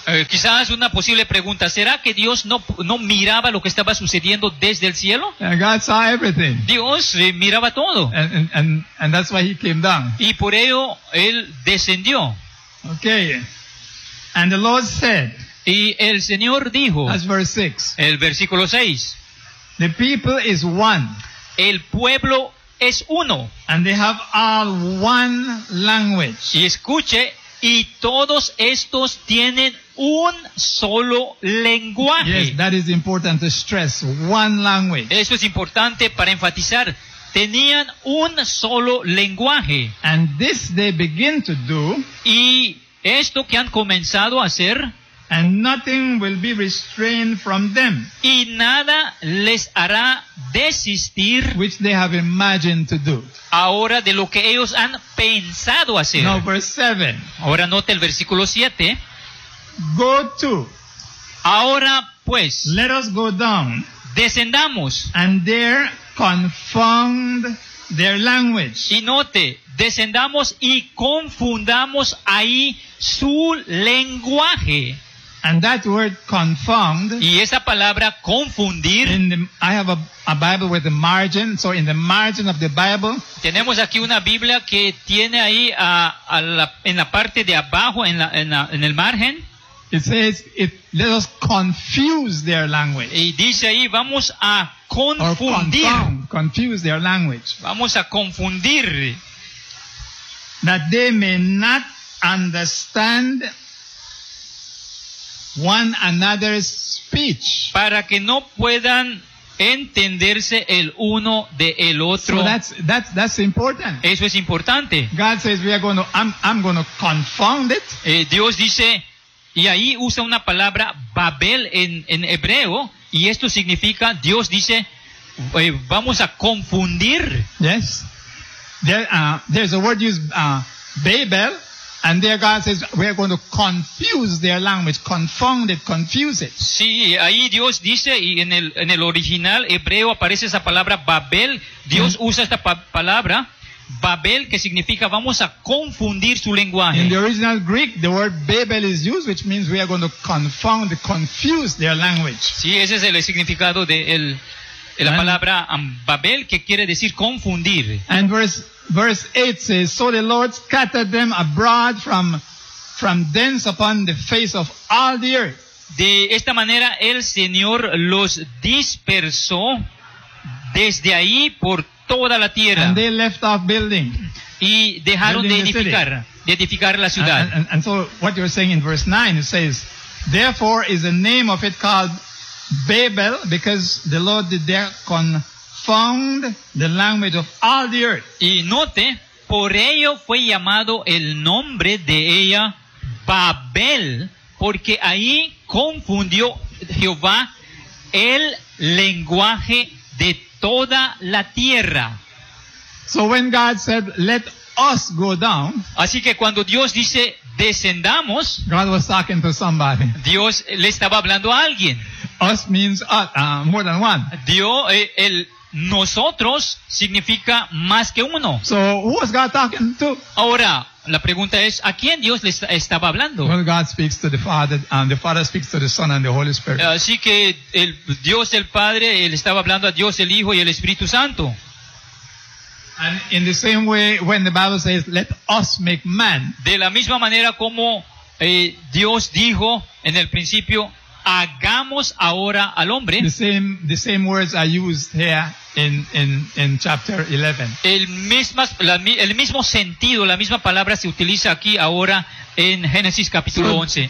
Quizás una posible pregunta, ¿será que Dios no miraba lo que estaba sucediendo desde el cielo? God saw everything. Dios miraba todo. And that's why he came down. Y por ello Él descendió. Okay. And the Lord said, Y el Señor dijo, that's verse 6. el versículo 6, The people is one, el pueblo es uno. and they have all one language. Y escuche, y todos estos tienen un solo lenguaje. Yes, that is important to stress. One language. Eso es importante para enfatizar. Tenían un solo lenguaje. And this they begin to do, Y esto que han comenzado a hacer, and nothing will be restrained from them, y nada les hará desistir which they have imagined to do. ahora de lo que ellos han pensado hacer. Now verse 7. Ahora nota el versículo 7. Go to, Ahora pues, let us go down, descendamos. and there confound their language. Y note, descendamos y confundamos ahí su lenguaje. And that word confound, Y esa palabra confundir, I have a Bible with a margin, so in the margin of the Bible, tenemos aquí una Biblia que tiene ahí en la parte de abajo, en el margen, it says, let us confuse their language. y dice ahí, vamos a Or confundir. confuse their language. Vamos a confundir. That they may not understand one another's speech. Para que no puedan entenderse el uno del otro. So that's important. Eso es importante. God says I'm going to confound it. Dios dice, y ahí usa una palabra Babel en hebreo, y esto significa, Dios dice, vamos a confundir. Yes. There's a word used, Babel, and there God says we are going to confuse their language, confound it, confuse it. Sí, ahí Dios dice, y en el original hebreo aparece esa palabra Babel. Dios usa esta palabra Babel, que significa vamos a confundir su lenguaje. In the original Greek, the word Babel is used, which means we are going to confuse their language. Sí, ese es el significado de la palabra Babel, que quiere decir confundir. And verse 8 says, so the Lord scattered them abroad from thence upon the face of all the earth. De esta manera el Señor los dispersó desde ahí por toda la tierra. And they left off building. Y dejaron de edificar la ciudad. And so what you're saying in verse 9, it says, therefore is the name of it called Babel, because the Lord did there confound the language of all the earth. Y note, por ello fue llamado el nombre de ella Babel, porque ahí confundió Jehová el lenguaje de toda la tierra. So when God said, let us go down, así que cuando Dios dice descendamos, God was talking to somebody. Dios le estaba hablando a alguien. Us means more than one. Dios, nosotros significa más que uno. So who was God talking to? Ahora, la pregunta es, ¿a quién Dios le estaba hablando? Well, God speaks to the Father, and the Father speaks to the Son and the Holy Spirit. Así que Dios el Padre, él estaba hablando a Dios el Hijo y el Espíritu Santo. And in the same way, when the Bible says, let us make man, de la misma manera como Dios dijo en el principio, hagamos ahora al hombre. The same words are used here in chapter 11. El mismo sentido, la misma palabra se utiliza aquí ahora en Génesis capítulo 11.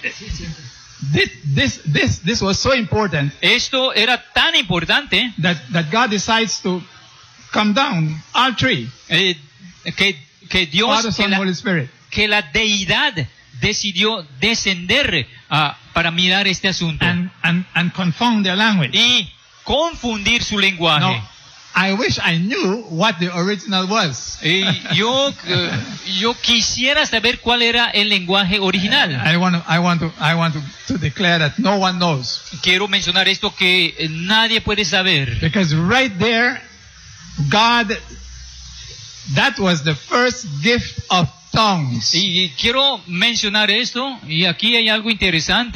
This was so important. Esto era tan importante that God decides to come down, all three. Que Dios, Father, Son, Holy Spirit. Que la deidad decidió descender para mirar este asunto. And confound their language. Y confundir su lenguaje. Now, I wish I knew what the original was. Yo quisiera saber cuál era el lenguaje original. I want to declare that no one knows. Quiero mencionar esto que nadie puede saber. Because right there, God, that was the first gift of tongues. Y quiero mencionar esto, y aquí hay algo interesante.